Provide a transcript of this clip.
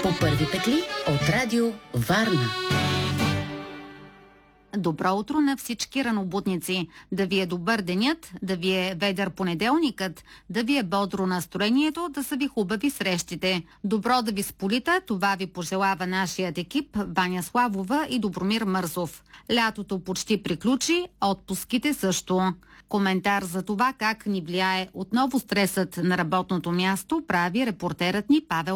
По първи петли от Радио Варна. Добро утро на всички ранобудници! Да ви е добър денят, да ви е ведър понеделникът, да ви е бодро настроението, да са ви хубави срещите. Добро да ви сполита, това ви пожелава нашият екип Ваня Славова и Добромир Мързов. Лятото почти приключи, отпуските също. Коментар за това как ни влияе отново стресът на работното място прави репортерът ни Павел